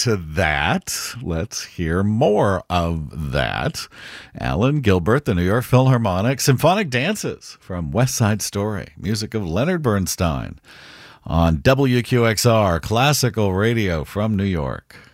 to that. Let's hear more of that. Alan Gilbert, the New York Philharmonic, Symphonic Dances from West Side Story, music of Leonard Bernstein on WQXR, classical radio from New York.